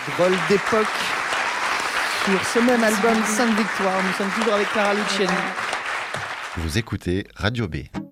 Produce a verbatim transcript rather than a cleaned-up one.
Drôle d'époque. Sur ce même album, cinq victoires. Nous sommes toujours avec Clara Luciani. Vous écoutez Radio B.